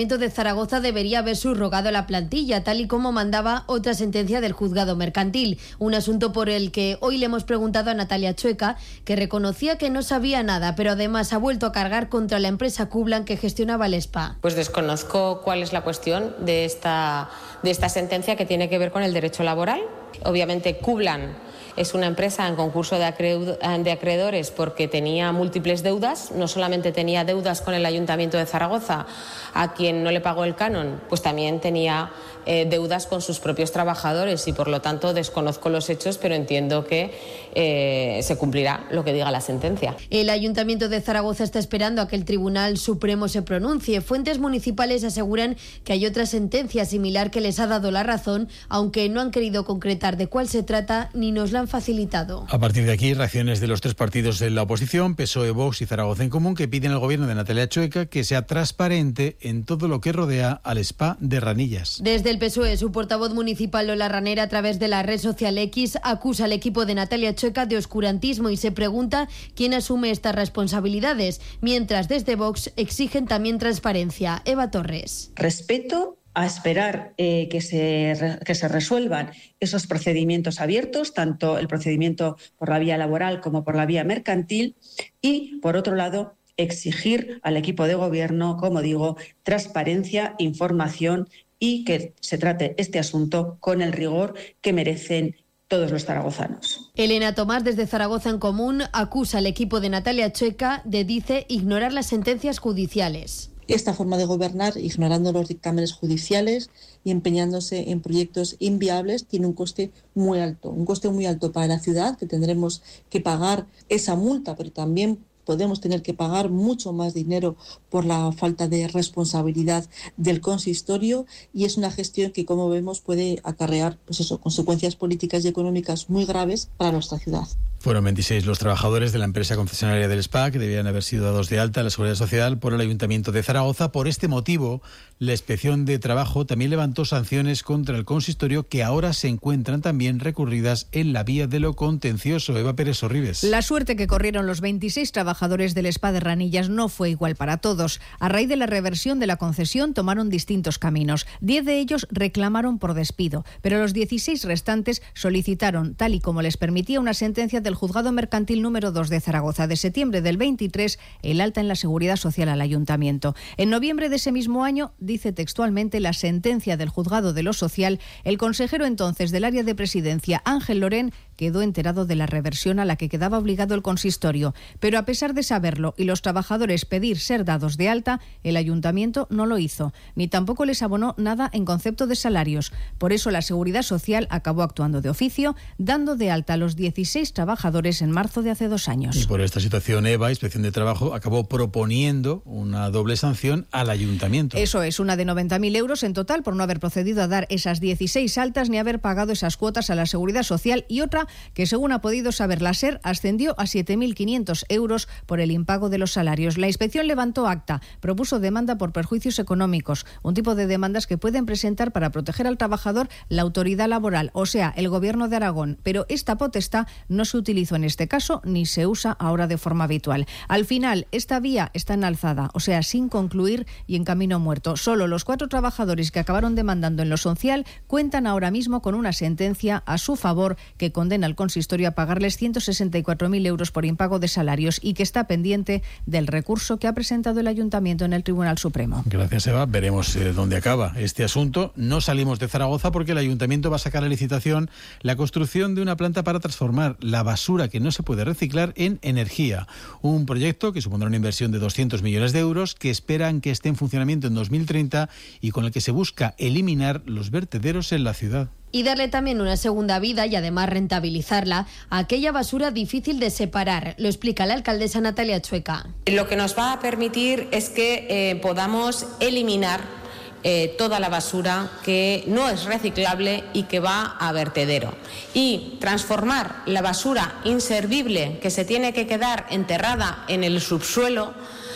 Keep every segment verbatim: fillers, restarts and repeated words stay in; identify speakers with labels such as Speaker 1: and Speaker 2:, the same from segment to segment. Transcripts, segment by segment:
Speaker 1: El Ayuntamiento de Zaragoza debería haber subrogado la plantilla, tal y como mandaba otra sentencia del juzgado mercantil. Un asunto por el que hoy le hemos preguntado a Natalia Chueca, que reconocía que no sabía nada, pero además ha vuelto a cargar contra la empresa Cublan que gestionaba el spa.
Speaker 2: Pues desconozco cuál es la cuestión de esta, de esta sentencia que tiene que ver con el derecho laboral. Obviamente Cublan es una empresa en concurso de acreedores porque tenía múltiples deudas. No solamente tenía deudas con el Ayuntamiento de Zaragoza, a quien no le pagó el canon, pues también tenía eh, deudas con sus propios trabajadores y por lo tanto desconozco los hechos, pero entiendo que eh, se cumplirá lo que diga la sentencia.
Speaker 1: El Ayuntamiento de Zaragoza está esperando a que el Tribunal Supremo se pronuncie. Fuentes municipales aseguran que hay otra sentencia similar que les ha dado la razón, aunque no han querido concretar de cuál se trata ni nos la han facilitado.
Speaker 3: A partir de aquí, reacciones de los tres partidos de la oposición, P S O E, Vox y Zaragoza en Común, que piden al gobierno de Natalia Chueca que sea transparente en todo lo que rodea al spa de Ranillas.
Speaker 1: Desde el P S O E, su portavoz municipal Lola Ranera, a través de la red social X, acusa al equipo de Natalia Chueca de oscurantismo y se pregunta quién asume estas responsabilidades, mientras desde Vox exigen también transparencia. Eva Torres.
Speaker 4: Respeto a esperar eh, que, se, que se resuelvan esos procedimientos abiertos, tanto el procedimiento por la vía laboral como por la vía mercantil, y, por otro lado, exigir al equipo de gobierno, como digo, transparencia, información y que se trate este asunto con el rigor que merecen todos los zaragozanos.
Speaker 1: Elena Tomás, desde Zaragoza en Común, acusa al equipo de Natalia Chueca de, dice, ignorar las sentencias judiciales.
Speaker 5: Esta forma de gobernar, ignorando los dictámenes judiciales y empeñándose en proyectos inviables, tiene un coste muy alto, un coste muy alto para la ciudad, que tendremos que pagar esa multa, pero también podemos tener que pagar mucho más dinero por la falta de responsabilidad del consistorio, y es una gestión que, como vemos, puede acarrear pues eso, consecuencias políticas y económicas muy graves para nuestra ciudad.
Speaker 3: Fueron veintiséis los trabajadores de la empresa concesionaria del spa que debían haber sido dados de alta a la Seguridad Social por el Ayuntamiento de Zaragoza. Por este motivo, la Inspección de Trabajo también levantó sanciones contra el consistorio, que ahora se encuentran también recurridas en la vía de lo contencioso. Eva Pérez Orribes.
Speaker 6: La suerte que corrieron los veintiséis trabajadores del spa de Ranillas no fue igual para todos. A raíz de la reversión de la concesión tomaron distintos caminos. Diez de ellos reclamaron por despido, pero los dieciséis restantes solicitaron, tal y como les permitía una sentencia del Juzgado Mercantil número dos de Zaragoza de septiembre del veintitrés, el alta en la Seguridad Social al Ayuntamiento. En noviembre de ese mismo año, dice textualmente la sentencia del Juzgado de lo Social, el consejero entonces del área de presidencia, Ángel Lorén, quedó enterado de la reversión a la que quedaba obligado el consistorio. Pero a pesar de saberlo y los trabajadores pedir ser dados de alta, el Ayuntamiento no lo hizo, ni tampoco les abonó nada en concepto de salarios. Por eso la Seguridad Social acabó actuando de oficio, dando de alta a los dieciséis trabajadores en marzo de hace dos años.
Speaker 3: Y por esta situación, Eva, Inspección de Trabajo, acabó proponiendo una doble sanción al Ayuntamiento.
Speaker 6: Eso es, una de noventa mil euros en total por no haber procedido a dar esas dieciséis altas ni haber pagado esas cuotas a la Seguridad Social, y otra que, según ha podido saber la SER, ascendió a siete mil quinientos euros por el impago de los salarios. La inspección levantó acta, propuso demanda por perjuicios económicos, un tipo de demandas que pueden presentar para proteger al trabajador la autoridad laboral, o sea, el Gobierno de Aragón, pero esta potestad no se utilizó en este caso ni se usa ahora de forma habitual. Al final, esta vía está en alzada, o sea, sin concluir y en camino muerto. Solo los cuatro trabajadores que acabaron demandando en lo social cuentan ahora mismo con una sentencia a su favor que condena al consistorio a pagarles ciento sesenta y cuatro mil euros por impago de salarios y que está pendiente del recurso que ha presentado el Ayuntamiento en el Tribunal Supremo.
Speaker 3: Gracias, Eva. Veremos eh, dónde acaba este asunto. No salimos de Zaragoza porque el Ayuntamiento va a sacar a licitación la construcción de una planta para transformar la basura que no se puede reciclar en energía. Un proyecto que supondrá una inversión de doscientos millones de euros, que esperan que esté en funcionamiento en dos mil treinta y con el que se busca eliminar los vertederos en la ciudad.
Speaker 1: Y darle también una segunda vida y además rentabilizarla a aquella basura difícil de separar. Lo explica la alcaldesa Natalia Chueca.
Speaker 2: Lo que nos va a permitir es que eh, podamos eliminar eh, toda la basura que no es reciclable y que va a vertedero. Y transformar la basura inservible que se tiene que quedar enterrada en el subsuelo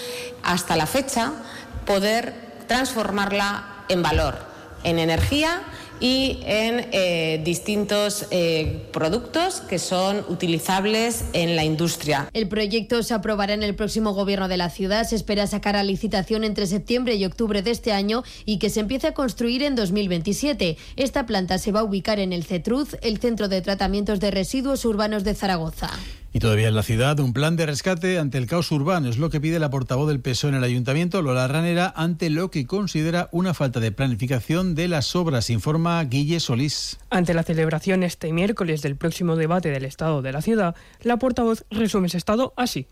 Speaker 2: hasta la fecha, poder transformarla en valor, en energía y en eh, distintos eh, productos que son utilizables en la industria.
Speaker 1: El proyecto se aprobará en el próximo gobierno de la ciudad. Se espera sacar a licitación entre septiembre y octubre de este año y que se empiece a construir en dos mil veintisiete. Esta planta se va a ubicar en el CETRUZ, el Centro de Tratamientos de Residuos Urbanos de Zaragoza.
Speaker 3: Y todavía en la ciudad, un plan de rescate ante el caos urbano es lo que pide la portavoz del P S O E en el Ayuntamiento, Lola Ranera, ante lo que considera una falta de planificación de las obras, informa Guille Solís.
Speaker 7: Ante la celebración este miércoles del próximo debate del estado de la ciudad, la portavoz resume ese estado así.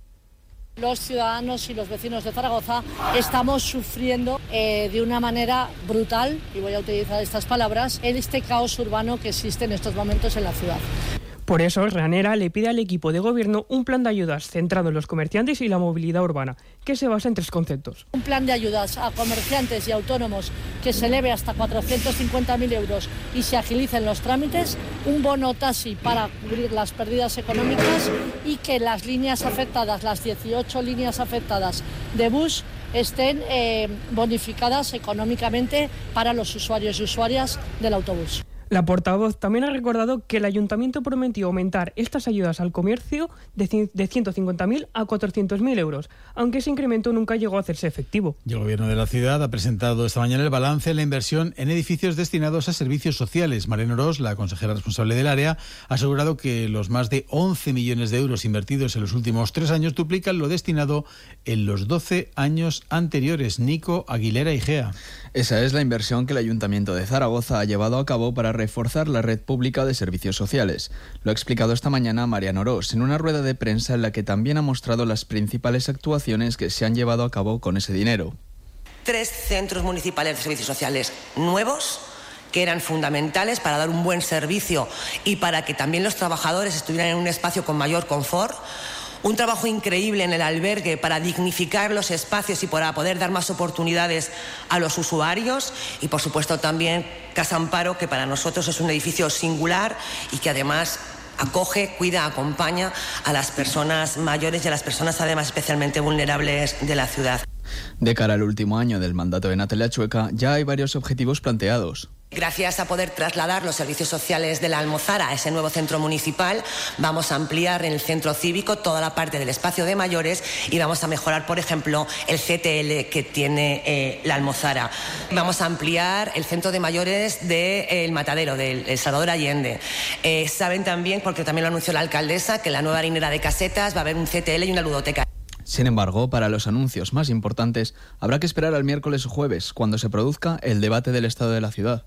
Speaker 8: Los ciudadanos y los vecinos de Zaragoza estamos sufriendo eh, de una manera brutal, y voy a utilizar estas palabras, en este caos urbano que existe en estos momentos en la ciudad.
Speaker 7: Por eso, Ranera le pide al equipo de gobierno un plan de ayudas centrado en los comerciantes y la movilidad urbana, que se basa en tres conceptos.
Speaker 8: Un plan de ayudas a comerciantes y autónomos que se eleve hasta cuatrocientos cincuenta mil euros y se agilicen los trámites, un bono taxi para cubrir las pérdidas económicas y que las líneas afectadas, las dieciocho líneas afectadas de bus, estén eh, bonificadas económicamente para los usuarios y usuarias del autobús.
Speaker 7: La portavoz también ha recordado que el Ayuntamiento prometió aumentar estas ayudas al comercio de ciento cincuenta mil a cuatrocientos mil euros, aunque ese incremento nunca llegó a hacerse efectivo.
Speaker 3: Y el Gobierno de la ciudad ha presentado esta mañana el balance en la inversión en edificios destinados a servicios sociales. Mariano Ros, la consejera responsable del área, ha asegurado que los más de once millones de euros invertidos en los últimos tres años duplican lo destinado en los doce años anteriores. Nico Aguilera Igea.
Speaker 9: Esa es la inversión que el Ayuntamiento de Zaragoza ha llevado a cabo para reforzar la red pública de servicios sociales. Lo ha explicado esta mañana Mariano Ros en una rueda de prensa en la que también ha mostrado las principales actuaciones que se han llevado a cabo con ese dinero.
Speaker 10: Tres centros municipales de servicios sociales nuevos que eran fundamentales para dar un buen servicio y para que también los trabajadores estuvieran en un espacio con mayor confort. Un trabajo increíble en el albergue para dignificar los espacios y para poder dar más oportunidades a los usuarios. Y, por supuesto, también Casa Amparo, que para nosotros es un edificio singular y que además acoge, cuida, acompaña a las personas mayores y a las personas además especialmente vulnerables de la ciudad.
Speaker 9: De cara al último año del mandato de Natalia Chueca, ya hay varios objetivos planteados.
Speaker 10: Gracias a poder trasladar los servicios sociales de la Almozara a ese nuevo centro municipal, vamos a ampliar en el centro cívico toda la parte del espacio de mayores y vamos a mejorar, por ejemplo, el C T L que tiene eh, la Almozara. Vamos a ampliar el centro de mayores del de, eh, Matadero, del de Salvador Allende. Eh, saben también, porque también lo anunció la alcaldesa, que en la nueva harinera de casetas va a haber un C T L y una ludoteca.
Speaker 9: Sin embargo, para los anuncios más importantes, habrá que esperar al miércoles o jueves, cuando se produzca el debate del estado de la ciudad.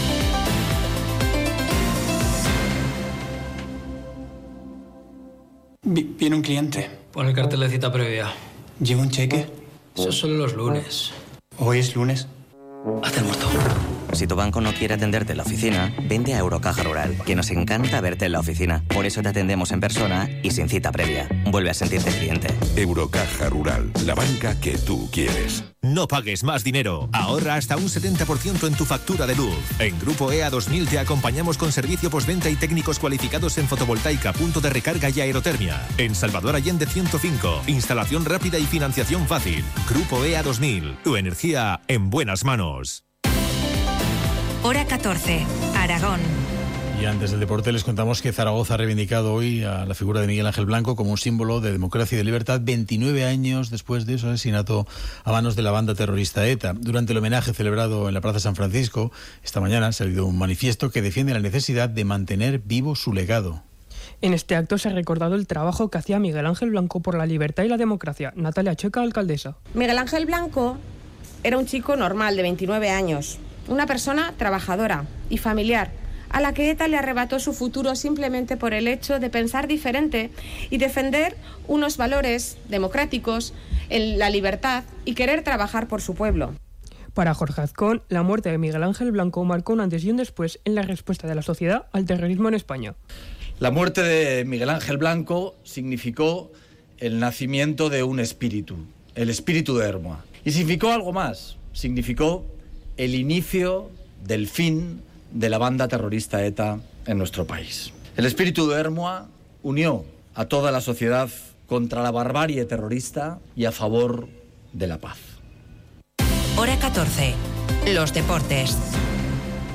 Speaker 11: Viene un cliente.
Speaker 12: Pon el cartel de cita previa.
Speaker 11: ¿Lleva un cheque?
Speaker 12: Eso es solo los lunes.
Speaker 11: ¿Hoy es lunes?
Speaker 12: Hazte el muerto.
Speaker 13: Si tu banco no quiere atenderte en la oficina, vende a Eurocaja Rural, que nos encanta verte en la oficina. Por eso te atendemos en persona y sin cita previa. Vuelve a sentirte cliente.
Speaker 14: Eurocaja Rural, la banca que tú quieres.
Speaker 15: No pagues más dinero. Ahorra hasta un setenta por ciento en tu factura de luz. En Grupo E A dos mil te acompañamos con servicio postventa y técnicos cualificados en fotovoltaica, punto de recarga y aerotermia. En Salvador Allende ciento cinco, instalación rápida y financiación fácil. Grupo E A dos mil, tu energía en buenas manos.
Speaker 16: Hora catorce, Aragón.
Speaker 3: Y antes del deporte les contamos que Zaragoza ha reivindicado hoy a la figura de Miguel Ángel Blanco como un símbolo de democracia y de libertad veintinueve años después de su asesinato a manos de la banda terrorista ETA. Durante el homenaje celebrado en la Plaza San Francisco, esta mañana ha salido un manifiesto que defiende la necesidad de mantener vivo su legado.
Speaker 7: En este acto se ha recordado el trabajo que hacía Miguel Ángel Blanco por la libertad y la democracia. Natalia Chueca, alcaldesa.
Speaker 17: Miguel Ángel Blanco era un chico normal de veintinueve años, una persona trabajadora y familiar, a la que ETA le arrebató su futuro simplemente por el hecho de pensar diferente y defender unos valores democráticos, en la libertad y querer trabajar por su pueblo.
Speaker 7: Para Jorge Azcón, la muerte de Miguel Ángel Blanco marcó un antes y un después en la respuesta de la sociedad al terrorismo en España.
Speaker 18: La muerte de Miguel Ángel Blanco significó el nacimiento de un espíritu, el espíritu de Hermoa. Y significó algo más, significó el inicio del fin de la banda terrorista ETA en nuestro país. El espíritu de Hermoa unió a toda la sociedad contra la barbarie terrorista y a favor de la paz.
Speaker 16: Hora catorce, los deportes.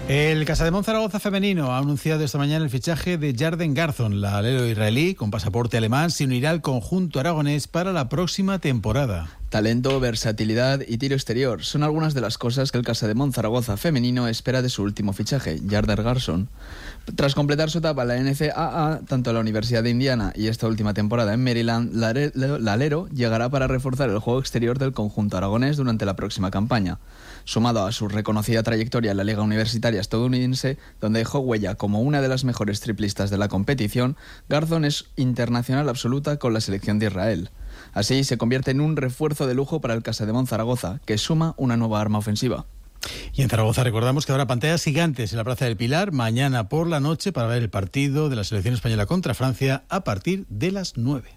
Speaker 3: El Casademont Zaragoza femenino ha anunciado esta mañana el fichaje de Yarden Garzón. La alero israelí, con pasaporte alemán, se unirá al conjunto aragonés para la próxima temporada.
Speaker 9: Talento, versatilidad y tiro exterior son algunas de las cosas que el Casademont Zaragoza femenino espera de su último fichaje, Yarden Garzón. Tras completar su etapa en la N C A A, tanto en la Universidad de Indiana y esta última temporada en Maryland, la alero llegará para reforzar el juego exterior del conjunto aragonés durante la próxima campaña. Sumado a su reconocida trayectoria en la Liga Universitaria estadounidense, donde dejó huella como una de las mejores triplistas de la competición, Garzón es internacional absoluta con la selección de Israel. Así se convierte en un refuerzo de lujo para el Casademont Zaragoza, que suma una nueva arma ofensiva.
Speaker 3: Y en Zaragoza recordamos que habrá pantallas gigantes en la Plaza del Pilar mañana por la noche para ver el partido de la selección española contra Francia a partir de las nueve.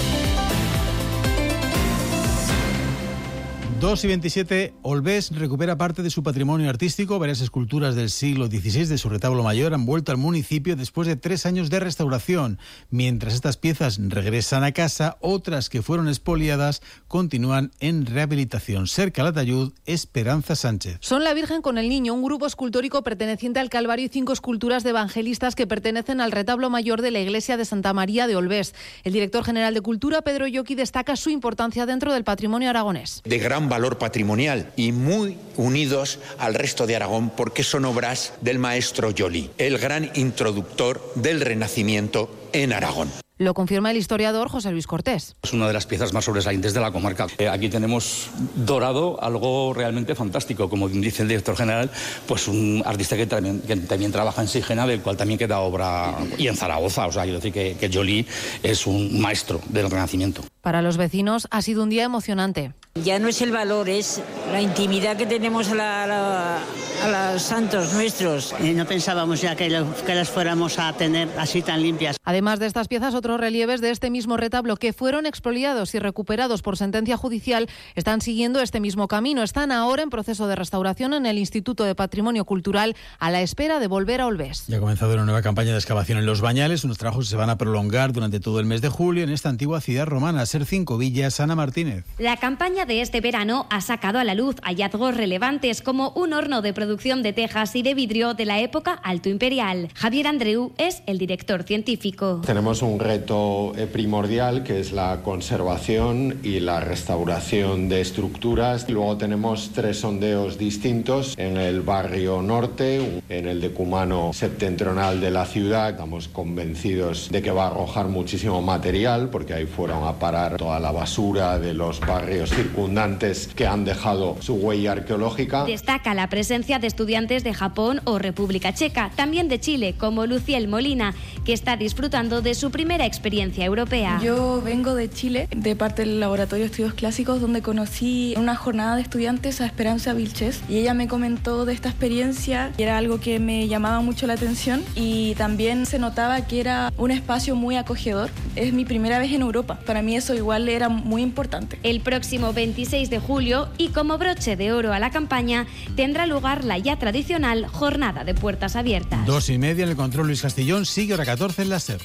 Speaker 3: dos y veintisiete, Olvés recupera parte de su patrimonio artístico. Varias esculturas del siglo dieciséis de su retablo mayor han vuelto al municipio después de tres años de restauración. Mientras estas piezas regresan a casa, otras que fueron expoliadas continúan en rehabilitación. Ser Calatayud, Esperanza Sánchez.
Speaker 19: Son la Virgen con el Niño, un grupo escultórico perteneciente al Calvario y cinco esculturas de evangelistas que pertenecen al retablo mayor de la iglesia de Santa María de Olvés. El director general de Cultura, Pedro Yoqui, destaca su importancia dentro del patrimonio aragonés.
Speaker 20: De gran valor patrimonial y muy unidos al resto de Aragón porque son obras del maestro Joly, el gran introductor del Renacimiento en Aragón.
Speaker 19: Lo confirma el historiador José Luis Cortés.
Speaker 21: Es una de las piezas más sobresalientes de la comarca. Eh, aquí tenemos dorado algo realmente fantástico, como dice el director general, pues un artista que también, que también trabaja en Sigena, del cual también queda obra, y en Zaragoza, o sea, quiero decir que, que Joly es un maestro del Renacimiento.
Speaker 19: Para los vecinos ha sido un día emocionante.
Speaker 22: Ya no es el valor, es la intimidad que tenemos a, la, a, la, a los santos nuestros.
Speaker 23: Eh, no pensábamos ya que, lo, que las fuéramos a tener así tan limpias.
Speaker 19: Además de estas piezas, otros relieves de este mismo retablo que fueron expoliados y recuperados por sentencia judicial están siguiendo este mismo camino. Están ahora en proceso de restauración en el Instituto de Patrimonio Cultural a la espera de volver a Olvés.
Speaker 3: Ya ha comenzado una nueva campaña de excavación en Los Bañales. Unos trabajos se van a prolongar durante todo el mes de julio en esta antigua ciudad romana. Ser Cinco Villas, Ana Martínez.
Speaker 24: La campaña de este verano ha sacado a la luz hallazgos relevantes como un horno de producción de tejas y de vidrio de la época alto imperial. Javier Andreu es el director científico.
Speaker 25: Tenemos un reto primordial que es la conservación y la restauración de estructuras. Luego tenemos tres sondeos distintos en el barrio norte, en el decumano septentrional de la ciudad. Estamos convencidos de que va a arrojar muchísimo material porque ahí fueron a parar toda la basura de los barrios circundantes que han dejado su huella arqueológica.
Speaker 24: Destaca la presencia de estudiantes de Japón o República Checa, también de Chile, como Luciel Molina, que está disfrutando de su primera experiencia europea.
Speaker 26: Yo vengo de Chile, de parte del Laboratorio de Estudios Clásicos, donde conocí en una jornada de estudiantes a Esperanza Vilches, y ella me comentó de esta experiencia, y era algo que me llamaba mucho la atención, y también se notaba que era un espacio muy acogedor. Es mi primera vez en Europa, para mí eso igual era muy importante.
Speaker 24: El próximo veintiséis de julio, y como broche de oro a la campaña, tendrá lugar la ya tradicional jornada de puertas abiertas.
Speaker 3: Dos y media en el control Luis Castillón, sigue hora catorce en la SER.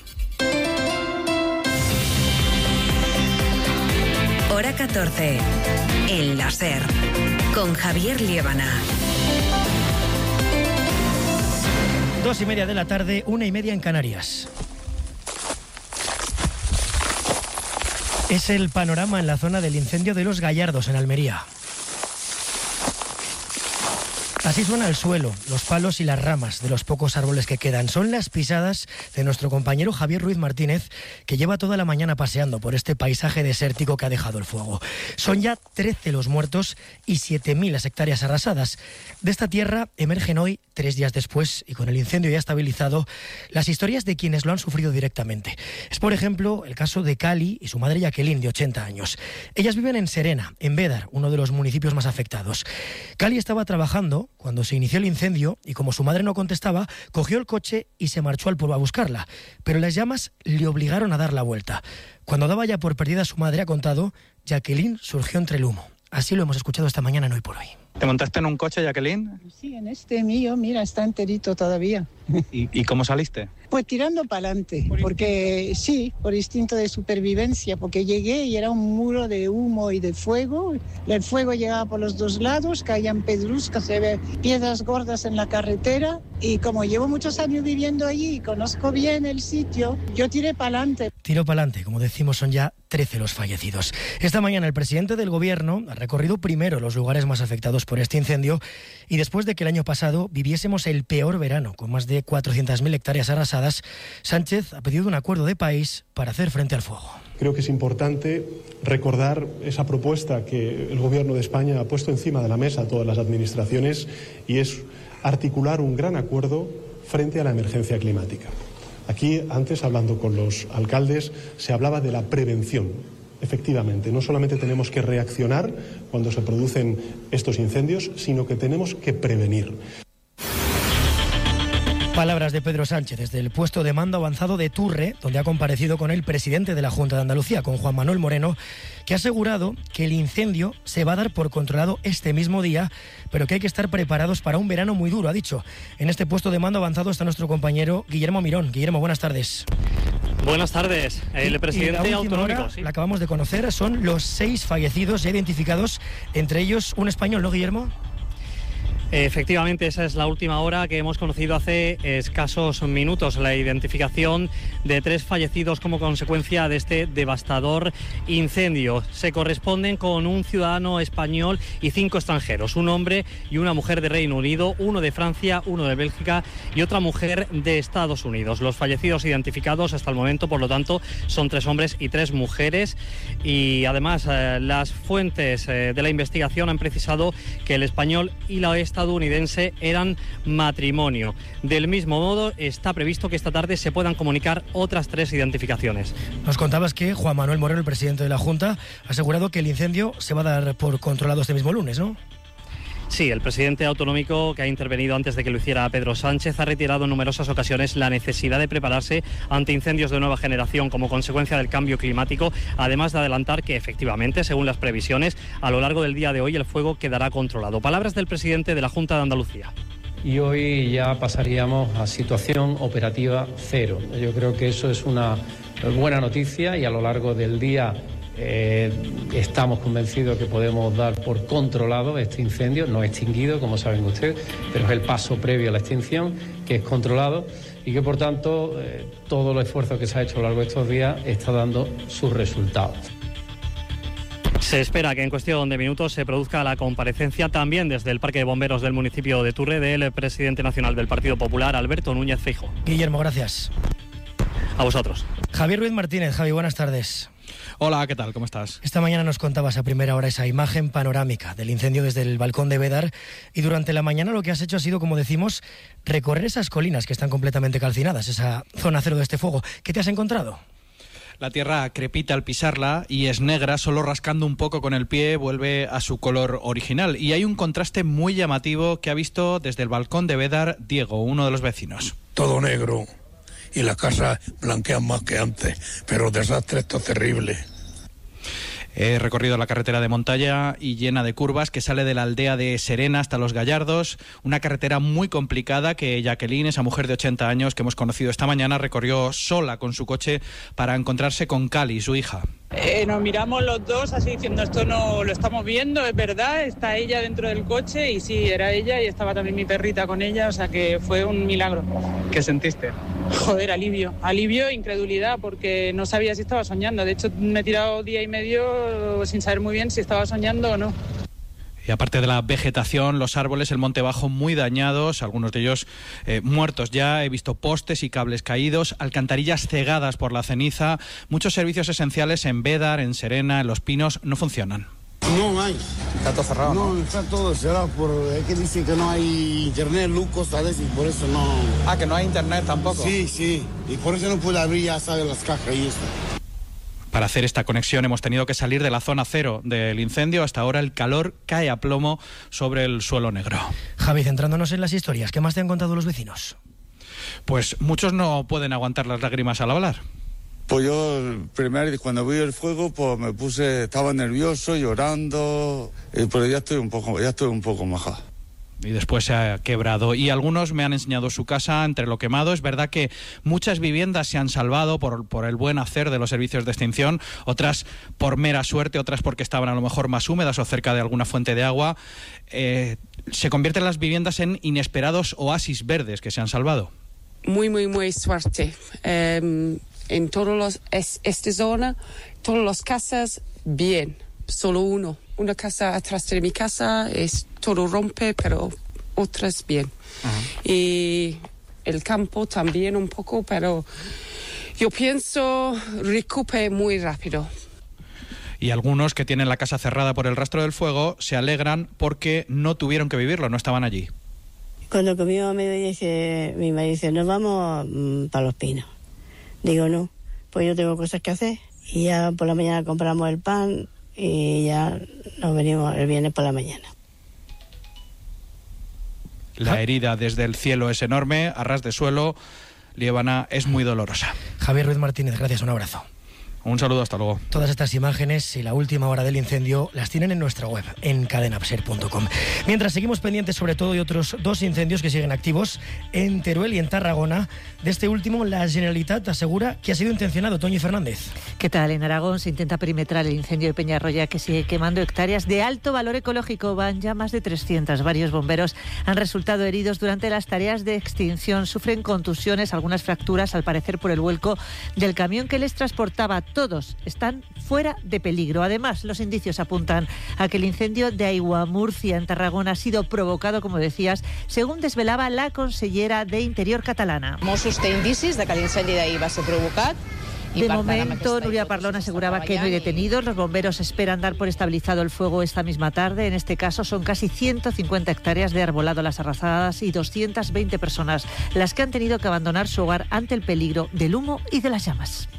Speaker 16: Hora catorce, en la SER, con Javier Liébana.
Speaker 27: Dos y media de la tarde, una y media en Canarias. Es el panorama en la zona del incendio de Los Gallardos, en Almería. Así suena el suelo, los palos y las ramas de los pocos árboles que quedan. Son las pisadas de nuestro compañero Javier Ruiz Martínez, que lleva toda la mañana paseando por este paisaje desértico que ha dejado el fuego. Son ya trece los muertos y siete mil las hectáreas arrasadas. De esta tierra emergen hoy, tres días después, y con el incendio ya estabilizado, las historias de quienes lo han sufrido directamente. Es, por ejemplo, el caso de Cali y su madre Jacqueline, de ochenta años. Ellas viven en Serena, en Bédar, uno de los municipios más afectados. Cali estaba trabajando cuando se inició el incendio y, como su madre no contestaba, cogió el coche y se marchó al pueblo a buscarla. Pero las llamas le obligaron a dar la vuelta. Cuando daba ya por perdida a su madre, ha contado, Jacqueline surgió entre el humo. Así lo hemos escuchado esta mañana en Hoy por Hoy.
Speaker 28: ¿Te montaste en un coche, Jacqueline?
Speaker 29: Sí, en este mío, mira, está enterito todavía.
Speaker 1: ¿Y, y cómo saliste?
Speaker 2: Pues tirando para adelante, porque sí, por instinto de supervivencia, porque llegué y era un muro de humo y de fuego. El fuego llegaba por los dos lados, caían pedruscas, se ve piedras gordas en la carretera, y como llevo muchos años viviendo allí y conozco bien el sitio, yo tiré para adelante.
Speaker 27: Tiro para adelante, como decimos, son ya trece los fallecidos. Esta mañana el presidente del gobierno ha recorrido primero los lugares más afectados por este incendio, y después de que el año pasado viviésemos el peor verano, con más de cuatrocientas mil hectáreas arrasadas, Sánchez ha pedido un acuerdo de país para hacer frente al fuego.
Speaker 4: Creo que es importante recordar esa propuesta que el Gobierno de España ha puesto encima de la mesa a todas las administraciones, y es articular un gran acuerdo frente a la emergencia climática. Aquí, antes, hablando con los alcaldes, se hablaba de la prevención. Efectivamente, no solamente tenemos que reaccionar cuando se producen estos incendios, sino que tenemos que prevenir.
Speaker 27: Palabras de Pedro Sánchez desde el puesto de mando avanzado de Turre, donde ha comparecido con el presidente de la Junta de Andalucía, con Juan Manuel Moreno, que ha asegurado que el incendio se va a dar por controlado este mismo día, pero que hay que estar preparados para un verano muy duro, ha dicho. En este puesto de mando avanzado está nuestro compañero Guillermo Mirón. Guillermo, buenas tardes.
Speaker 5: Buenas tardes. El presidente autonómico.
Speaker 27: Hora, sí. La acabamos de conocer, son los seis fallecidos ya identificados, entre ellos un español, ¿no, Guillermo?
Speaker 5: Efectivamente, esa es la última hora que hemos conocido hace escasos minutos, la identificación de tres fallecidos como consecuencia de este devastador incendio. Se corresponden con un ciudadano español y cinco extranjeros, un hombre y una mujer de Reino Unido, uno de Francia, uno de Bélgica y otra mujer de Estados Unidos. Los fallecidos identificados hasta el momento, por lo tanto, son tres hombres y tres mujeres, y además eh, las fuentes eh, de la investigación han precisado que el español y la estadounidense eran matrimonio. Del mismo modo, está previsto que esta tarde se puedan comunicar otras tres identificaciones.
Speaker 27: Nos contabas que Juan Manuel Moreno, el presidente de la Junta, ha asegurado que el incendio se va a dar por controlado este mismo lunes, ¿no?
Speaker 5: Sí, el presidente autonómico, que ha intervenido antes de que lo hiciera Pedro Sánchez, ha reiterado en numerosas ocasiones la necesidad de prepararse ante incendios de nueva generación como consecuencia del cambio climático, además de adelantar que efectivamente, según las previsiones, a lo largo del día de hoy el fuego quedará controlado. Palabras del presidente de la Junta de Andalucía.
Speaker 6: Y hoy ya pasaríamos a situación operativa cero. Yo creo que eso es una buena noticia, y a lo largo del día Eh, estamos convencidos que podemos dar por controlado este incendio, no extinguido, como saben ustedes, pero es el paso previo a la extinción, que es controlado, y que por tanto eh, todo el esfuerzo que se ha hecho a lo largo de estos días está dando sus resultados.
Speaker 5: Se espera que en cuestión de minutos se produzca la comparecencia también desde el Parque de Bomberos del municipio de Turre del presidente nacional del Partido Popular, Alberto Núñez Feijóo.
Speaker 27: Guillermo, gracias.
Speaker 5: A vosotros.
Speaker 27: Javier Ruiz Martínez. Javi, buenas tardes.
Speaker 3: Hola, ¿qué tal? ¿Cómo estás?
Speaker 27: Esta mañana nos contabas a primera hora esa imagen panorámica del incendio desde el balcón de Bédar, y durante la mañana lo que has hecho ha sido, como decimos, recorrer esas colinas que están completamente calcinadas, esa zona cero de este fuego. ¿Qué te has encontrado?
Speaker 3: La tierra crepita al pisarla y es negra, solo rascando un poco con el pie vuelve a su color original. Y hay un contraste muy llamativo que ha visto desde el balcón de Bédar Diego, uno de los vecinos.
Speaker 8: Todo negro y las casas blanquean más que antes, pero el desastre esto es terrible.
Speaker 3: He recorrido la carretera de montaña y llena de curvas que sale de la aldea de Serena hasta Los Gallardos, una carretera muy complicada que Jacqueline, esa mujer de ochenta años que hemos conocido esta mañana, recorrió sola con su coche para encontrarse con Cali, su hija.
Speaker 10: Eh, nos miramos los dos así diciendo, esto no lo estamos viendo, es verdad, está ella dentro del coche, y sí, era ella, y estaba también mi perrita con ella, o sea que fue un milagro.
Speaker 5: ¿Qué sentiste?
Speaker 10: Joder, alivio, alivio e incredulidad, porque no sabía si estaba soñando. De hecho, me he tirado día y medio sin saber muy bien si estaba soñando o no.
Speaker 3: Y aparte de la vegetación, los árboles, el monte bajo muy dañados, algunos de ellos eh, muertos ya. He visto postes y cables caídos, alcantarillas cegadas por la ceniza. Muchos servicios esenciales en Bédar, en Serena, en Los Pinos, no funcionan.
Speaker 28: No hay.
Speaker 3: Está todo cerrado, ¿no?
Speaker 28: No, está todo cerrado. Por, es que dicen que no hay internet, luz, cosas, y por eso no...
Speaker 3: Ah, que no hay internet tampoco.
Speaker 28: Sí, sí. Y por eso no puede abrir, ya sabe, las cajas y eso.
Speaker 3: Para hacer esta conexión hemos tenido que salir de la zona cero del incendio. Hasta ahora el calor cae a plomo sobre el suelo negro.
Speaker 27: Javi, centrándonos en las historias, ¿qué más te han contado los vecinos?
Speaker 3: Pues muchos no pueden aguantar las lágrimas al hablar.
Speaker 28: Pues yo, primero, cuando vi el fuego, pues me puse, estaba nervioso, llorando, eh, pero ya estoy un poco, ya estoy un poco majado.
Speaker 1: y después se ha quebrado. Y algunos me han enseñado su casa entre lo quemado. Es verdad que muchas viviendas se han salvado por, por el buen hacer de los servicios de extinción, otras por mera suerte, otras porque estaban a lo mejor más húmedas o cerca de alguna fuente de agua. Eh, se convierten las viviendas en inesperados oasis verdes que se han salvado.
Speaker 7: Muy, muy, muy suerte. Eh, en todas es, esta zona, todas las casas, bien. Solo uno. Una casa atrás de mi casa, es todo rompe, pero otras bien. Uh-huh. Y el campo también un poco, pero yo pienso recupere muy rápido.
Speaker 1: Y algunos que tienen la casa cerrada por el rastro del fuego se alegran porque no tuvieron que vivirlo, no estaban allí.
Speaker 11: Cuando conmigo me dice, mi marido dice, nos vamos mmm, para Los Pinos. Digo, no, pues yo tengo cosas que hacer. Y ya por la mañana compramos el pan y ya nos venimos el viernes por la mañana.
Speaker 1: La herida desde el cielo es enorme, a ras de suelo, Liébana, es muy dolorosa.
Speaker 27: Javier Ruiz Martínez, gracias, un abrazo.
Speaker 1: Un saludo, hasta luego.
Speaker 27: Todas estas imágenes y la última hora del incendio las tienen en nuestra web, en cadena ser punto com. Mientras seguimos pendientes sobre todo de otros dos incendios que siguen activos en Teruel y en Tarragona. De este último, la Generalitat asegura que ha sido intencionado. Toñi Fernández.
Speaker 12: ¿Qué tal? En Aragón se intenta perimetrar el incendio de Peñarroya, que sigue quemando hectáreas de alto valor ecológico. Van ya más de trescientos. Varios bomberos han resultado heridos durante las tareas de extinción. Sufren contusiones, algunas fracturas, al parecer por el vuelco del camión que les transportaba. Todos están fuera de peligro. Además, los indicios apuntan a que el incendio de Aiguamurcia, en Tarragona, ha sido provocado, como decías, según desvelaba la consellera de Interior catalana.
Speaker 13: Mossos té indicis de que l'incendi d'ahir va ser provocat.
Speaker 12: De momento, Núria Parlón aseguraba que no hay detenidos. Los bomberos esperan dar por estabilizado el fuego esta misma tarde. En este caso son casi ciento cincuenta hectáreas de arbolado las arrasadas y doscientas veinte personas las que han tenido que abandonar su hogar ante el peligro del humo y de las llamas.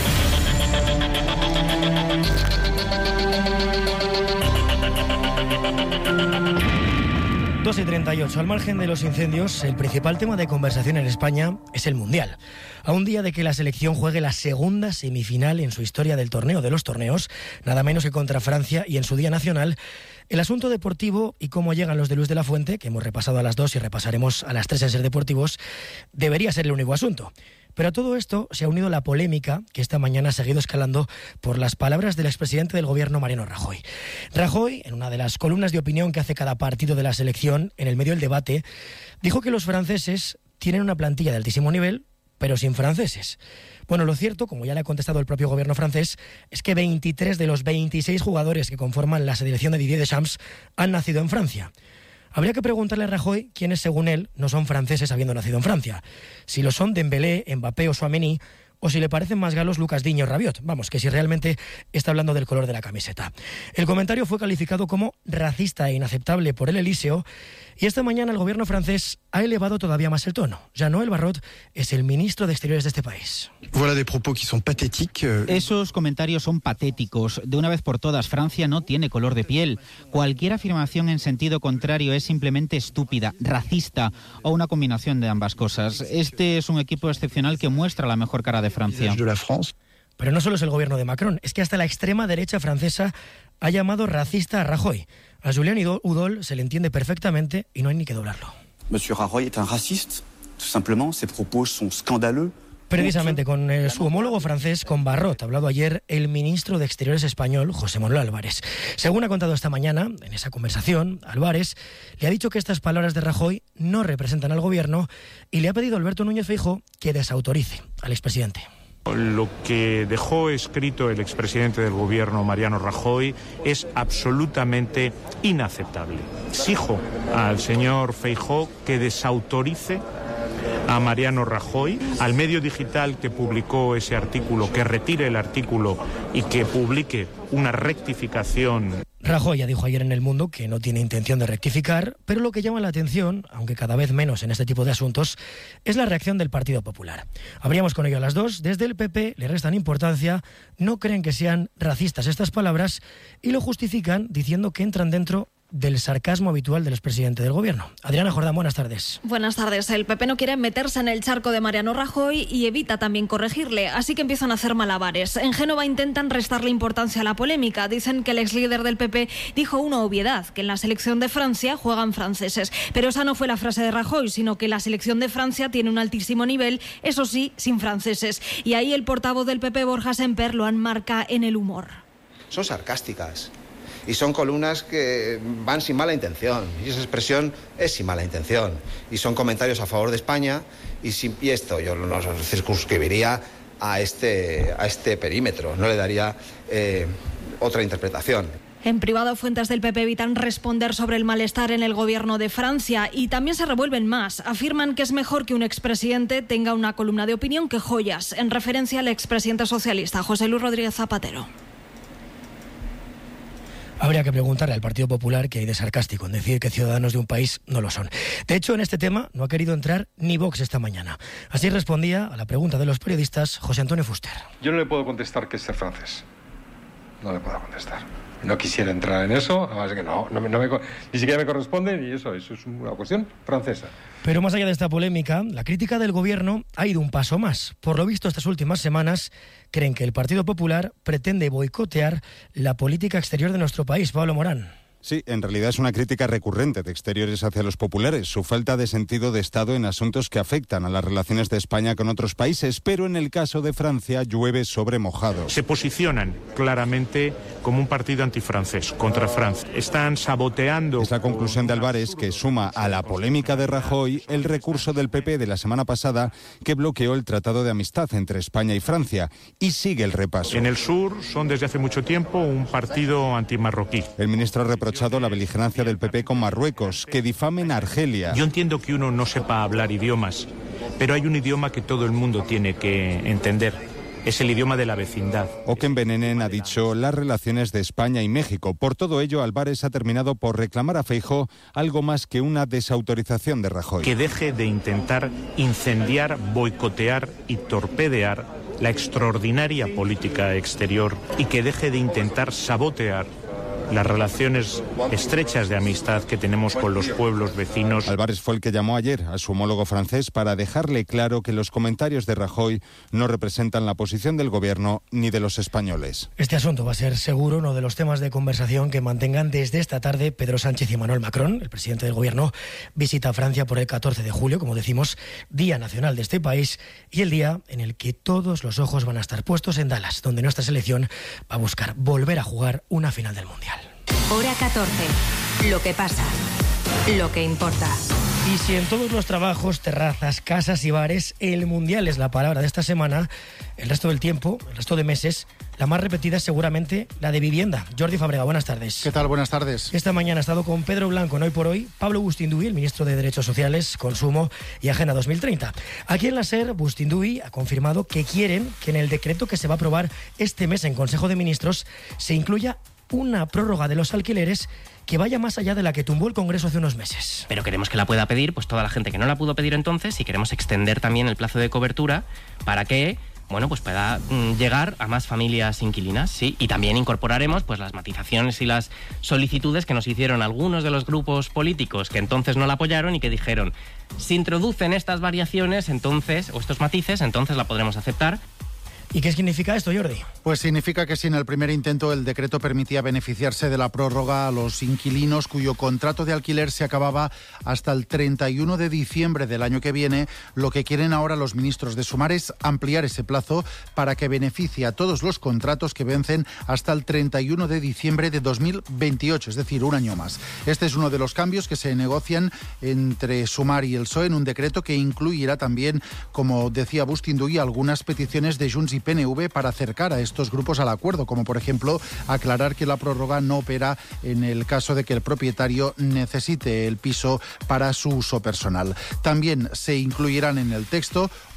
Speaker 27: dos y treinta y ocho. Al margen de los incendios, el principal tema de conversación en España es el Mundial. A un día de que la selección juegue la segunda semifinal en su historia del torneo de los torneos, nada menos que contra Francia, y en su día nacional, el asunto deportivo y cómo llegan los de Luis de la Fuente, que hemos repasado a las dos y repasaremos a las tres en Ser Deportivos, debería ser el único asunto. Pero a todo esto se ha unido la polémica que esta mañana ha seguido escalando por las palabras del expresidente del gobierno, Mariano Rajoy. Rajoy, en una de las columnas de opinión que hace cada partido de la selección, en el medio del debate, dijo que los franceses tienen una plantilla de altísimo nivel, pero sin franceses. Bueno, lo cierto, como ya le ha contestado el propio gobierno francés, es que veintitrés de los veintiséis jugadores que conforman la selección de Didier Deschamps han nacido en Francia. Habría que preguntarle a Rajoy quiénes, según él, no son franceses habiendo nacido en Francia. Si lo son Dembélé, Mbappé o Tchouaméni, o si le parecen más galos Lucas Digne o Rabiot. Vamos, que si realmente está hablando del color de la camiseta. El comentario fue calificado como racista e inaceptable por el Elíseo, y esta mañana el gobierno francés ha elevado todavía más el tono. Jean-Noël Barrot es el ministro de Exteriores de este país.
Speaker 14: Voilà des propos qui sont pathétiques.
Speaker 15: Esos comentarios son patéticos. De una vez por todas, Francia no tiene color de piel. Cualquier afirmación en sentido contrario es simplemente estúpida, racista o una combinación de ambas cosas. Este es un equipo excepcional que muestra la mejor cara de Francia.
Speaker 27: Pero no solo es el gobierno de Macron, es que hasta la extrema derecha francesa ha llamado racista a Rajoy. A Julien Udol se le entiende perfectamente y no hay ni que doblarlo.
Speaker 17: Monsieur Rajoy est un raciste, tout simplement. Ses propos sont scandaleux.
Speaker 27: Precisamente con eh, su homólogo francés, con Barrot, ha hablado ayer el ministro de Exteriores español, José Manuel Álvarez. Según ha contado esta mañana, en esa conversación, Álvarez le ha dicho que estas palabras de Rajoy no representan al gobierno y le ha pedido a Alberto Núñez Feijóo que desautorice al expresidente.
Speaker 29: Lo que dejó escrito el expresidente del gobierno, Mariano Rajoy, es absolutamente inaceptable. Exijo al señor Feijóo que desautorice a Mariano Rajoy, al medio digital que publicó ese artículo, que retire el artículo y que publique una rectificación.
Speaker 27: Rajoy ya dijo ayer en El Mundo que no tiene intención de rectificar, pero lo que llama la atención, aunque cada vez menos en este tipo de asuntos, es la reacción del Partido Popular. Habríamos con ello a las dos. Desde el P P le restan importancia, no creen que sean racistas estas palabras y lo justifican diciendo que entran dentro del sarcasmo habitual del expresidente del Gobierno. Adriana Jordán, buenas tardes.
Speaker 9: Buenas tardes. El P P no quiere meterse en el charco de Mariano Rajoy y evita también corregirle, así que empiezan a hacer malabares. En Génova intentan restarle importancia a la polémica. Dicen que el exlíder del P P dijo una obviedad, que en la selección de Francia juegan franceses. Pero esa no fue la frase de Rajoy, sino que la selección de Francia tiene un altísimo nivel, eso sí, sin franceses. Y ahí el portavoz del P P, Borja Semper, lo enmarca en el humor.
Speaker 18: Son sarcásticas. Y son columnas que van sin mala intención, y esa expresión es sin mala intención. Y son comentarios a favor de España, y, sin, y esto yo no circunscribiría a este, a este perímetro, no le daría eh, otra interpretación.
Speaker 9: En privado, fuentes del P P evitan responder sobre el malestar en el gobierno de Francia y también se revuelven más. Afirman que es mejor que un expresidente tenga una columna de opinión que joyas, en referencia al expresidente socialista José Luis Rodríguez Zapatero.
Speaker 27: Habría que preguntarle al Partido Popular qué hay de sarcástico en decir que ciudadanos de un país no lo son. De hecho, en este tema no ha querido entrar ni Vox esta mañana. Así respondía a la pregunta de los periodistas José Antonio Fuster.
Speaker 19: Yo no le puedo contestar qué es ser francés. No le puedo contestar. No quisiera entrar en eso, además que no, no, no me, ni siquiera me corresponde, y eso, eso es una cuestión francesa.
Speaker 27: Pero más allá de esta polémica, la crítica del gobierno ha ido un paso más. Por lo visto, estas últimas semanas creen que el Partido Popular pretende boicotear la política exterior de nuestro país. Pablo Morán.
Speaker 20: Sí, en realidad es una crítica recurrente de Exteriores hacia los populares, su falta de sentido de Estado en asuntos que afectan a las relaciones de España con otros países, pero en el caso de Francia llueve sobre mojado.
Speaker 29: Se posicionan claramente como un partido antifrancés, contra Francia. Están saboteando...
Speaker 20: Es la conclusión de Álvarez, que suma a la polémica de Rajoy el recurso del P P de la semana pasada que bloqueó el Tratado de Amistad entre España y Francia, y sigue el repaso.
Speaker 29: En el sur son desde hace mucho tiempo un partido antimarroquí.
Speaker 20: El ministro reprochó la beligerancia del P P con Marruecos, que difamen a Argelia.
Speaker 29: Yo entiendo que uno no sepa hablar idiomas, pero hay un idioma que todo el mundo tiene que entender. Es el idioma de la vecindad.
Speaker 20: O que envenenen, ha dicho, las relaciones de España y México. Por todo ello, Álvarez ha terminado por reclamar a Feijóo algo más que una desautorización de Rajoy.
Speaker 29: Que deje de intentar incendiar, boicotear y torpedear la extraordinaria política exterior y que deje de intentar sabotear las relaciones estrechas de amistad que tenemos con los pueblos vecinos.
Speaker 20: Álvarez fue el que llamó ayer a su homólogo francés para dejarle claro que los comentarios de Rajoy no representan la posición del gobierno ni de los españoles.
Speaker 27: Este asunto va a ser seguro uno de los temas de conversación que mantengan desde esta tarde Pedro Sánchez y Emmanuel Macron. El presidente del gobierno visita Francia por el catorce de julio, como decimos, Día Nacional de este país, y el día en el que todos los ojos van a estar puestos en Dallas, donde nuestra selección va a buscar volver a jugar una final del Mundial.
Speaker 16: Hora catorce. Lo que pasa. Lo que importa.
Speaker 27: Y si en todos los trabajos, terrazas, casas y bares, el Mundial es la palabra de esta semana, el resto del tiempo, el resto de meses, la más repetida es seguramente la de vivienda. Jordi Fábrega, buenas tardes.
Speaker 21: ¿Qué tal? Buenas tardes.
Speaker 27: Esta mañana ha estado con Pedro Blanco en Hoy por Hoy, Pablo Bustinduy, el ministro de Derechos Sociales, Consumo y Agenda dos mil treinta. Aquí en la SER, Bustinduy ha confirmado que quieren que en el decreto que se va a aprobar este mes en Consejo de Ministros se incluya una prórroga de los alquileres que vaya más allá de la que tumbó el Congreso hace unos meses.
Speaker 22: Pero queremos que la pueda pedir pues toda la gente que no la pudo pedir entonces, y queremos extender también el plazo de cobertura para que, bueno, pues pueda mm, llegar a más familias inquilinas, sí, y también incorporaremos pues las matizaciones y las solicitudes que nos hicieron algunos de los grupos políticos que entonces no la apoyaron y que dijeron, si introducen estas variaciones, entonces, o estos matices, entonces la podremos aceptar.
Speaker 27: ¿Y qué significa esto, Jordi?
Speaker 21: Pues significa que si en el primer intento el decreto permitía beneficiarse de la prórroga a los inquilinos cuyo contrato de alquiler se acababa hasta el treinta y uno de diciembre del año que viene, lo que quieren ahora los ministros de Sumar es ampliar ese plazo para que beneficie a todos los contratos que vencen hasta el treinta y uno de diciembre de dos mil veintiocho, es decir, un año más. Este es uno de los cambios que se negocian entre Sumar y el P S O E en un decreto que incluirá también, como decía Bustinduy, algunas peticiones de Junts y P N V para acercar a estos grupos al acuerdo, como por ejemplo aclarar que la prórroga no opera en el caso de que el propietario necesite el piso para su uso personal. También se incluirán en el texto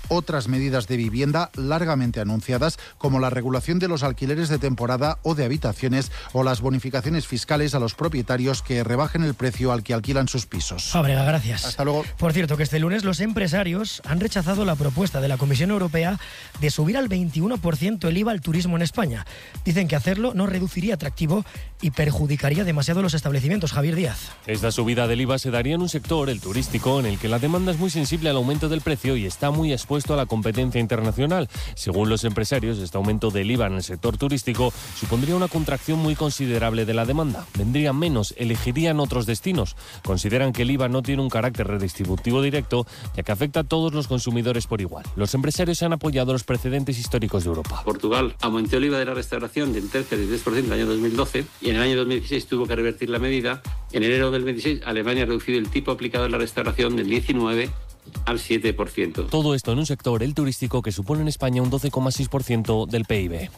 Speaker 21: otras medidas de vivienda largamente anunciadas, como la regulación de los alquileres de temporada o de habitaciones o las bonificaciones fiscales a los propietarios que rebajen el precio al que alquilan sus pisos.
Speaker 27: Fábrega, gracias.
Speaker 21: Hasta luego.
Speaker 27: Por cierto, que este lunes los empresarios han rechazado la propuesta de la Comisión Europea de subir al veintiuno por ciento el I V A al turismo en España. Dicen que hacerlo no reduciría atractivo y perjudicaría demasiado los establecimientos. Javier Díaz.
Speaker 2: Esta subida del I V A se daría en un sector, el turístico, en el que la demanda es muy sensible al aumento del precio y está muy expuesto a la competencia internacional. Según los empresarios, este aumento del I V A en el sector turístico supondría una contracción muy considerable de la demanda. Vendrían menos, elegirían otros destinos. Consideran que el I V A no tiene un carácter redistributivo directo, ya que afecta a todos los consumidores por igual. Los empresarios han apoyado los precedentes históricos de Europa.
Speaker 4: Portugal aumentó el I V A de la restauración del trece al diez por ciento en el año dos mil doce y en el año dos mil dieciséis tuvo que revertir la medida. En enero del veintiséis, Alemania ha reducido el tipo aplicado en la restauración del diecinueve al siete por ciento.
Speaker 2: Todo esto en un sector, el turístico, que supone en España un doce coma seis por ciento del P I B.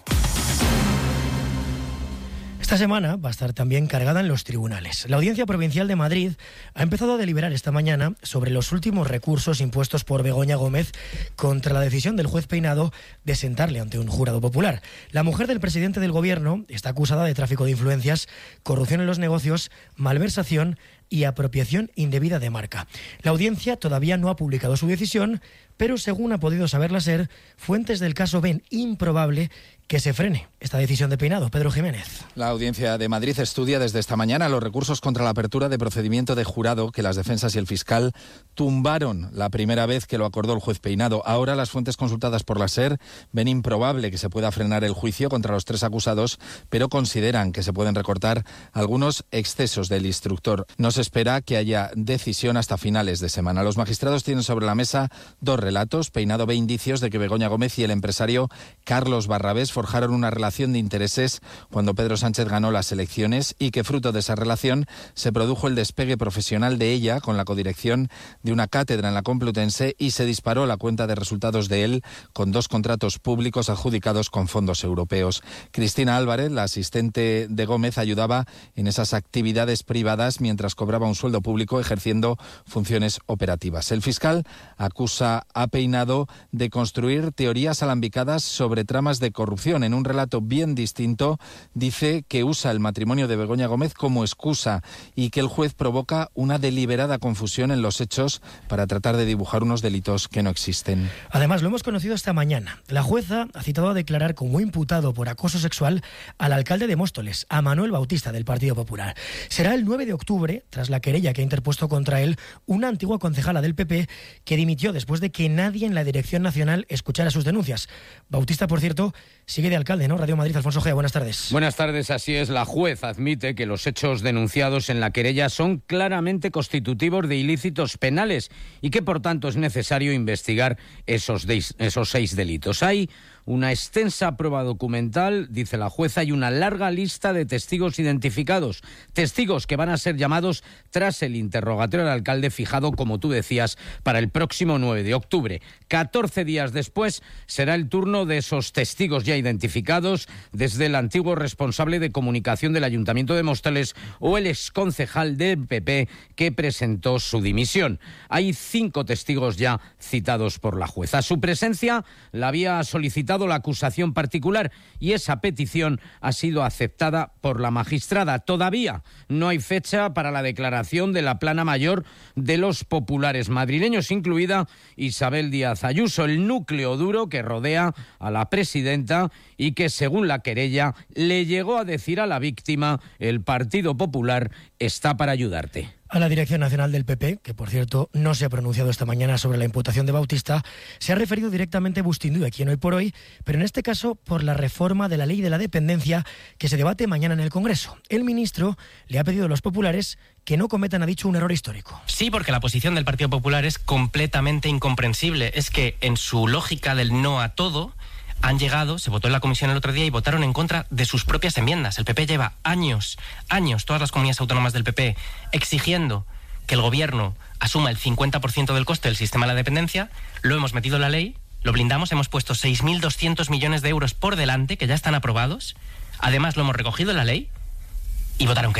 Speaker 27: Esta semana va a estar también cargada en los tribunales. La Audiencia Provincial de Madrid ha empezado a deliberar esta mañana sobre los últimos recursos impuestos por Begoña Gómez contra la decisión del juez Peinado de sentarle ante un jurado popular. La mujer del presidente del Gobierno está acusada de tráfico de influencias, corrupción en los negocios, malversación y apropiación indebida de marca. La audiencia todavía no ha publicado su decisión, pero según ha podido saber la SER, fuentes del caso ven improbable que se frene esta decisión de Peinado. Pedro Jiménez.
Speaker 5: La Audiencia de Madrid estudia desde esta mañana los recursos contra la apertura de procedimiento de jurado que las defensas y el fiscal tumbaron la primera vez que lo acordó el juez Peinado. Ahora las fuentes consultadas por la SER ven improbable que se pueda frenar el juicio contra los tres acusados, pero consideran que se pueden recortar algunos excesos del instructor. No se espera que haya decisión hasta finales de semana. Los magistrados tienen sobre la mesa dos relatos. Peinado ve indicios de que Begoña Gómez y el empresario Carlos Barrabés forjaron una relación de intereses cuando Pedro Sánchez ganó las elecciones y que fruto de esa relación se produjo el despegue profesional de ella con la codirección de una cátedra en la Complutense y se disparó la cuenta de resultados de él con dos contratos públicos adjudicados con fondos europeos. Cristina Álvarez, la asistente de Gómez, ayudaba en esas actividades privadas mientras cobraba un sueldo público ejerciendo funciones operativas. El fiscal acusa a Peinado de construir teorías alambicadas sobre tramas de corrupción. En un relato bien distinto, dice que usa el matrimonio de Begoña Gómez como excusa y que el juez provoca una deliberada confusión en los hechos para tratar de dibujar unos delitos que no existen.
Speaker 27: Además, lo hemos conocido esta mañana. La jueza ha citado a declarar como imputado por acoso sexual al alcalde de Móstoles, a Manuel Bautista, del Partido Popular. Será el nueve de octubre, tras la querella que ha interpuesto contra él una antigua concejala del P P que dimitió después de que nadie en la Dirección Nacional escuchara sus denuncias. Bautista, por cierto, sigue de alcalde, ¿no? Radio Madrid, Alfonso Gea, buenas tardes.
Speaker 6: Buenas tardes, así es. La juez admite que los hechos denunciados en la querella son claramente constitutivos de ilícitos penales y que, por tanto, es necesario investigar esos, de, esos seis delitos. Hay una extensa prueba documental, dice la jueza, y una larga lista de testigos identificados. Testigos que van a ser llamados tras el interrogatorio al alcalde fijado, como tú decías, para el próximo nueve de octubre. catorce días después será el turno de esos testigos ya identificados, desde el antiguo responsable de comunicación del Ayuntamiento de Móstoles o el exconcejal del P P que presentó su dimisión. Hay cinco testigos ya citados por la jueza. Su presencia la había solicitado la acusación particular y esa petición ha sido aceptada por la magistrada. Todavía no hay fecha para la declaración de la plana mayor de los populares madrileños, incluida Isabel Díaz Ayuso, el núcleo duro que rodea a la presidenta y que, según la querella, le llegó a decir a la víctima: el Partido Popular está para ayudarte.
Speaker 27: A la Dirección Nacional del P P, que por cierto no se ha pronunciado esta mañana sobre la imputación de Bautista, se ha referido directamente Bustindué, quien hoy por hoy, pero en este caso por la reforma de la ley de la dependencia que se debate mañana en el Congreso. El ministro le ha pedido a los populares que no cometan, ha dicho, un error histórico.
Speaker 22: Sí, porque la posición del Partido Popular es completamente incomprensible. Es que en su lógica del no a todo han llegado, se votó en la comisión el otro día y votaron en contra de sus propias enmiendas. El P P lleva años, años, todas las comunidades autónomas del P P, exigiendo que el gobierno asuma el cincuenta por ciento del coste del sistema de la dependencia. Lo hemos metido en la ley, lo blindamos, hemos puesto seis mil doscientos millones de euros por delante, que ya están aprobados. Además, lo hemos recogido en la ley y votaron que no.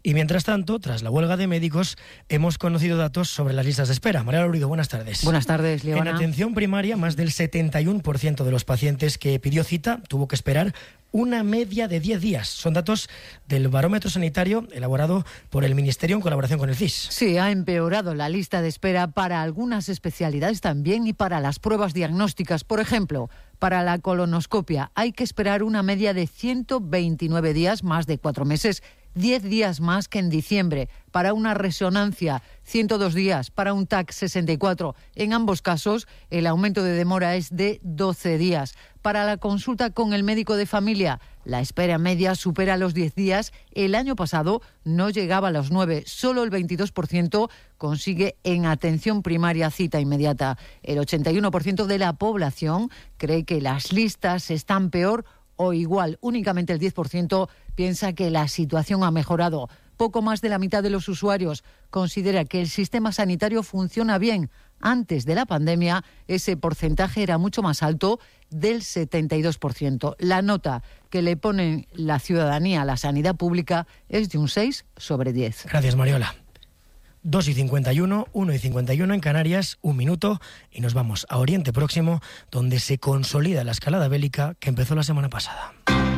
Speaker 27: Y mientras tanto, tras la huelga de médicos, hemos conocido datos sobre las listas de espera. María Lorido, buenas tardes.
Speaker 3: Buenas tardes, Liana.
Speaker 27: En atención primaria, más del setenta y uno por ciento de los pacientes que pidió cita tuvo que esperar una media de diez días. Son datos del barómetro sanitario elaborado por el Ministerio en colaboración con el C I S.
Speaker 3: Sí, ha empeorado la lista de espera para algunas especialidades también y para las pruebas diagnósticas. Por ejemplo, para la colonoscopia hay que esperar una media de ciento veintinueve días, más de cuatro meses, diez días más que en diciembre. Para una resonancia, ciento dos días. Para un T A C, sesenta y cuatro. En ambos casos, el aumento de demora es de doce días. Para la consulta con el médico de familia, la espera media supera los diez días. El año pasado no llegaba a los nueve. Solo el veintidós por ciento consigue en atención primaria cita inmediata. El ochenta y uno por ciento de la población cree que las listas están peor o igual. Únicamente el diez por ciento piensa que la situación ha mejorado. Poco más de la mitad de los usuarios considera que el sistema sanitario funciona bien. Antes de la pandemia, ese porcentaje era mucho más alto, del setenta y dos por ciento. La nota que le pone la ciudadanía a la sanidad pública es de un seis sobre diez.
Speaker 27: Gracias, Mariola. dos y cincuenta y uno, uno y cincuenta y uno en Canarias, un minuto, y nos vamos a Oriente Próximo, donde se consolida la escalada bélica que empezó la semana pasada.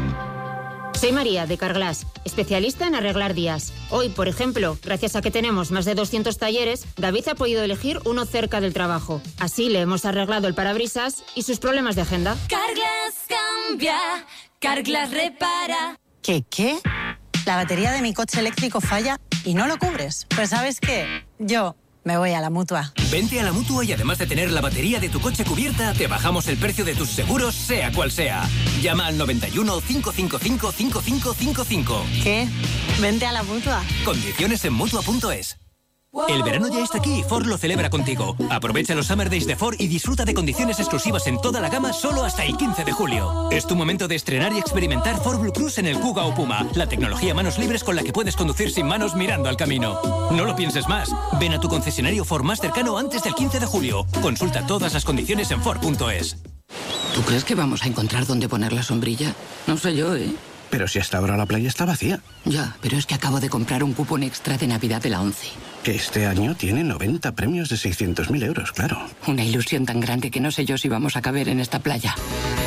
Speaker 7: Soy María, de Carglass, especialista en arreglar días. Hoy, por ejemplo, gracias a que tenemos más de doscientos talleres, David ha podido elegir uno cerca del trabajo. Así le hemos arreglado el parabrisas y sus problemas de agenda.
Speaker 8: Carglass cambia, Carglass repara.
Speaker 10: ¿Qué, qué? La batería de mi coche eléctrico falla y no lo cubres. Pues ¿sabes qué? Yo me voy a la Mutua.
Speaker 23: Vente a la Mutua y además de tener la batería de tu coche cubierta, te bajamos el precio de tus seguros, sea cual sea. Llama al noventa y uno, cinco cinco cinco, cinco cinco cinco cinco.
Speaker 10: ¿Qué? Vente a la Mutua.
Speaker 23: Condiciones en Mutua punto es. El verano ya está aquí y Ford lo celebra contigo. Aprovecha los Summer Days de Ford y disfruta de condiciones exclusivas en toda la gama solo hasta el quince de julio. Es tu momento de estrenar y experimentar Ford Blue Cruise en el Kuga o Puma, la tecnología manos libres con la que puedes conducir sin manos mirando al camino. No lo pienses más. Ven a tu concesionario Ford más cercano antes del quince de julio. Consulta todas las condiciones en Ford punto es.
Speaker 24: ¿Tú crees que vamos a encontrar dónde poner la sombrilla? No sé yo, ¿eh?
Speaker 25: Pero si hasta ahora la playa está vacía.
Speaker 24: Ya, pero es que acabo de comprar un cupón extra de Navidad de la ONCE.
Speaker 25: Que este año tiene noventa premios de seiscientos mil euros, claro.
Speaker 24: Una ilusión tan grande que no sé yo si vamos a caber en esta playa.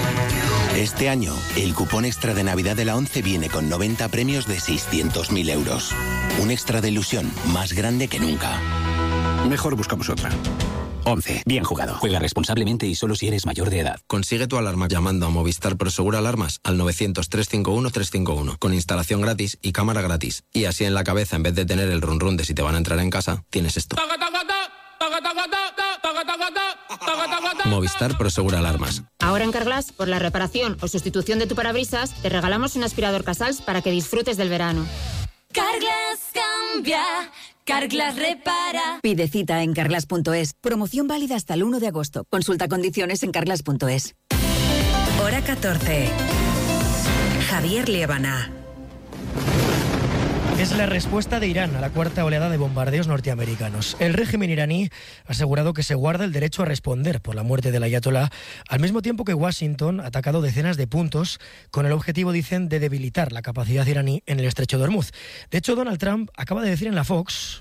Speaker 26: Este año, el cupón extra de Navidad de la ONCE viene con noventa premios de seiscientos mil euros. Un extra de ilusión más grande que nunca.
Speaker 25: Mejor buscamos otra. ONCE. Bien jugado.
Speaker 28: Juega responsablemente y solo si eres mayor de edad.
Speaker 30: Consigue tu alarma llamando a Movistar Prosegur Alarmas al novecientos, trescientos cincuenta y uno, trescientos cincuenta y uno con instalación gratis y cámara gratis. Y así en la cabeza, en vez de tener el run run de si te van a entrar en casa, tienes esto. Movistar Prosegur Alarmas.
Speaker 7: Ahora en Carglass, por la reparación o sustitución de tu parabrisas, te regalamos un aspirador Casals para que disfrutes del verano.
Speaker 8: Carglass cambia, Carglass repara.
Speaker 16: Pide cita en carglass punto es. Promoción válida hasta el uno de agosto. Consulta condiciones en carglass punto es. Hora catorce. Javier Liébana.
Speaker 27: Es la respuesta de Irán a la cuarta oleada de bombardeos norteamericanos. El régimen iraní ha asegurado que se guarda el derecho a responder por la muerte del ayatolá, al mismo tiempo que Washington ha atacado decenas de puntos con el objetivo, dicen, de debilitar la capacidad iraní en el estrecho de Hormuz. De hecho, Donald Trump acaba de decir en la Fox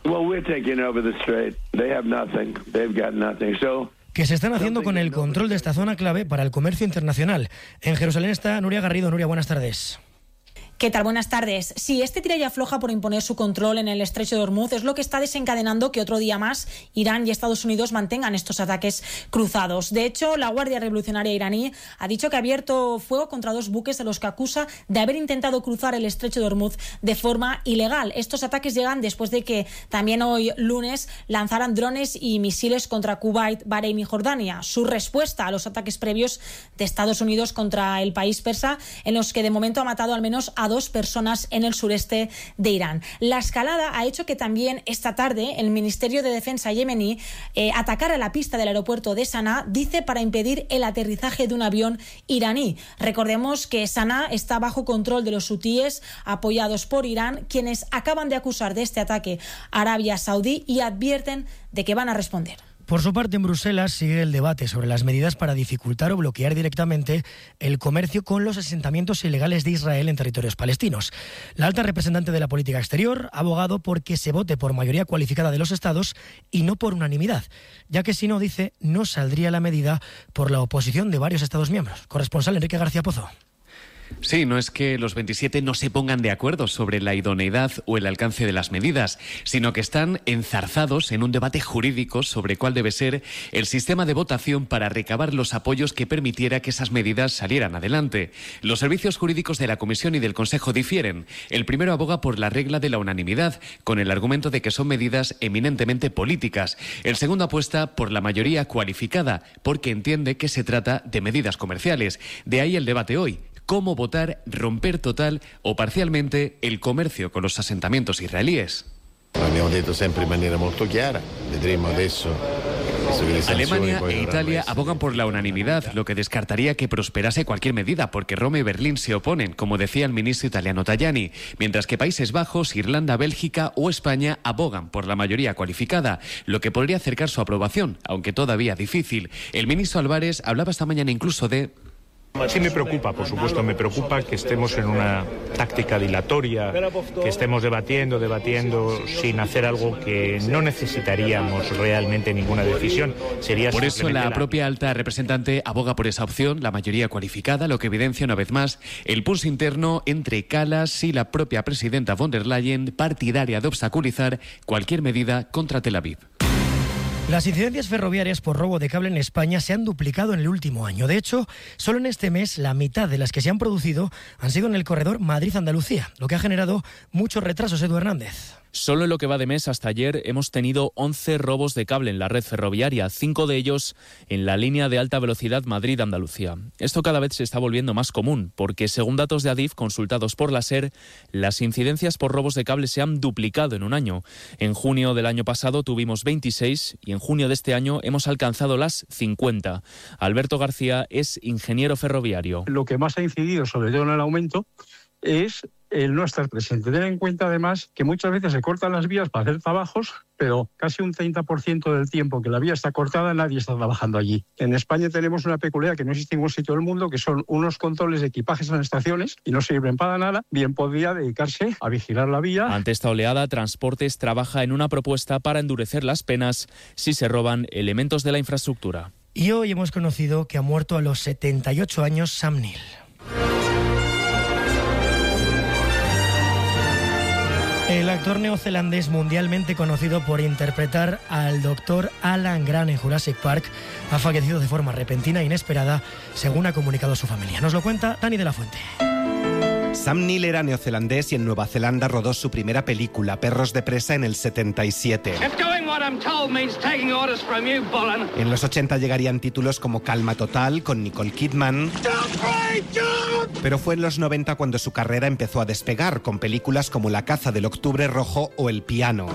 Speaker 27: que se están haciendo con el control de esta zona clave para el comercio internacional. En Jerusalén está Nuria Garrido. Nuria, buenas tardes.
Speaker 31: ¿Qué tal? Buenas tardes. Sí, este tira y afloja por imponer su control en el estrecho de Hormuz es lo que está desencadenando que otro día más Irán y Estados Unidos mantengan estos ataques cruzados. De hecho, la Guardia Revolucionaria iraní ha dicho que ha abierto fuego contra dos buques a los que acusa de haber intentado cruzar el estrecho de Hormuz de forma ilegal. Estos ataques llegan después de que también hoy lunes lanzaran drones y misiles contra Kuwait, Bahrein y Jordania. Su respuesta a los ataques previos de Estados Unidos contra el país persa, en los que de momento ha matado al menos a dos personas en el sureste de Irán. La escalada ha hecho que también esta tarde el Ministerio de Defensa yemení eh, atacara la pista del aeropuerto de Saná, dice, para impedir el aterrizaje de un avión iraní. Recordemos que Saná está bajo control de los hutíes apoyados por Irán, quienes acaban de acusar de este ataque a Arabia Saudí y advierten de que van a responder.
Speaker 27: Por su parte, en Bruselas sigue el debate sobre las medidas para dificultar o bloquear directamente el comercio con los asentamientos ilegales de Israel en territorios palestinos. La alta representante de la política exterior ha abogado por que se vote por mayoría cualificada de los estados y no por unanimidad, ya que si no, dice, no saldría la medida por la oposición de varios estados miembros. Corresponsal Enrique García Pozo.
Speaker 1: Sí, no es que los veintisiete no se pongan de acuerdo sobre la idoneidad o el alcance de las medidas, sino que están enzarzados en un debate jurídico sobre cuál debe ser el sistema de votación para recabar los apoyos que permitiera que esas medidas salieran adelante. Los servicios jurídicos de la Comisión y del Consejo difieren. El primero aboga por la regla de la unanimidad, con el argumento de que son medidas eminentemente políticas. El segundo apuesta por la mayoría cualificada, porque entiende que se trata de medidas comerciales. De ahí el debate hoy. ¿Cómo votar, romper total o parcialmente el comercio con los asentamientos israelíes?
Speaker 9: Abbiamo detto sempre in maniera molto chiara, vedremo adesso.
Speaker 1: Alemania e Italia abogan por la unanimidad, lo que descartaría que prosperase cualquier medida, porque Roma y Berlín se oponen, como decía el ministro italiano Tajani, mientras que Países Bajos, Irlanda, Bélgica o España abogan por la mayoría cualificada, lo que podría acercar su aprobación, aunque todavía difícil. El ministro Álvarez hablaba esta mañana incluso de...
Speaker 11: Sí me preocupa, por supuesto, me preocupa que estemos en una táctica dilatoria, que estemos debatiendo, debatiendo sin hacer algo que no necesitaríamos realmente ninguna decisión. Sería
Speaker 1: por eso la, la propia alta representante aboga por esa opción, la mayoría cualificada, lo que evidencia una vez más el pulso interno entre Kallas y la propia presidenta von der Leyen, partidaria de obstaculizar cualquier medida contra Tel Aviv.
Speaker 27: Las incidencias ferroviarias por robo de cable en España se han duplicado en el último año. De hecho, solo en este mes la mitad de las que se han producido han sido en el corredor Madrid-Andalucía, lo que ha generado muchos retrasos. Edu Hernández.
Speaker 12: Solo en lo que va de mes hasta ayer hemos tenido once robos de cable en la red ferroviaria, cinco de ellos en la línea de alta velocidad Madrid-Andalucía. Esto cada vez se está volviendo más común, porque según datos de Adif consultados por la SER, las incidencias por robos de cable se han duplicado en un año. En junio del año pasado tuvimos veintiséis y en junio de este año hemos alcanzado las cincuenta. Alberto García es ingeniero ferroviario.
Speaker 13: Lo que más ha incidido, sobre todo en el aumento, es el no estar presente. Ten en cuenta además que muchas veces se cortan las vías para hacer trabajos, pero casi un treinta por ciento del tiempo que la vía está cortada nadie está trabajando allí. En España tenemos una peculiaridad que no existe en ningún sitio del mundo, que son unos controles de equipajes en las estaciones y no sirven para nada. Bien podría dedicarse a vigilar la vía.
Speaker 12: Ante esta oleada, Transportes trabaja en una propuesta para endurecer las penas si se roban elementos de la infraestructura.
Speaker 27: Y hoy hemos conocido que ha muerto a los setenta y ocho años Sam Neill. El actor neozelandés mundialmente conocido por interpretar al doctor Alan Grant en Jurassic Park ha fallecido de forma repentina e inesperada, según ha comunicado su familia. Nos lo cuenta Dani de la Fuente.
Speaker 14: Sam Neill era neozelandés y en Nueva Zelanda rodó su primera película, Perros de presa, en el setenta y siete. En los ochenta llegarían títulos como Calma total, con Nicole Kidman. Pero fue en los noventa cuando su carrera empezó a despegar, con películas como La caza del octubre rojo o El piano.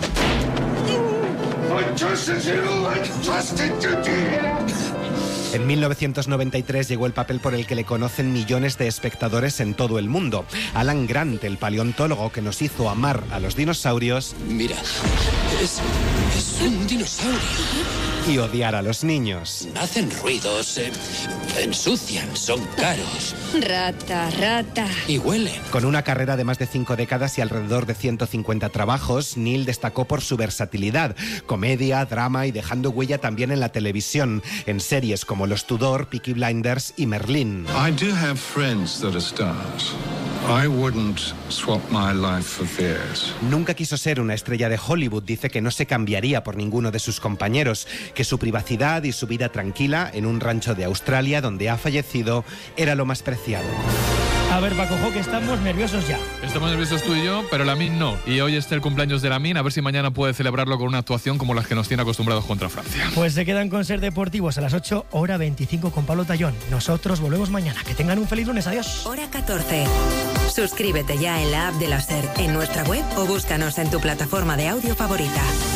Speaker 14: En mil novecientos noventa y tres llegó el papel por el que le conocen millones de espectadores en todo el mundo. Alan Grant, el paleontólogo que nos hizo amar a los dinosaurios.
Speaker 15: Mira, es, es un dinosaurio.
Speaker 14: Y odiar a los niños.
Speaker 15: Hacen ruidos, eh, ensucian, son caros.
Speaker 17: Rata, rata.
Speaker 15: Y huelen.
Speaker 14: Con una carrera de más de cinco décadas y alrededor de ciento cincuenta trabajos, Neill destacó por su versatilidad. Comedia, drama y dejando huella también en la televisión, en series como Los Tudor, Peaky Blinders y Merlín.
Speaker 18: I do have friends that are stars. I wouldn't swap my life for theirs.
Speaker 14: Nunca quiso ser una estrella de Hollywood. Dice que no se cambiaría por ninguno de sus compañeros, que su privacidad y su vida tranquila en un rancho de Australia donde ha fallecido era lo más preciado.
Speaker 27: A ver, Pacojo, que estamos nerviosos ya.
Speaker 19: Estamos nerviosos tú y yo, pero Lamine no. Y hoy está el cumpleaños de Lamine, a ver si mañana puede celebrarlo con una actuación como las que nos tiene acostumbrados contra Francia.
Speaker 27: Pues se quedan con Ser Deportivos a las ocho, hora veinticinco con Pablo Tallón. Nosotros volvemos mañana. Que tengan un feliz lunes. Adiós.
Speaker 16: Hora catorce. Suscríbete ya en la app de la SER, en nuestra web o búscanos en tu plataforma de audio favorita.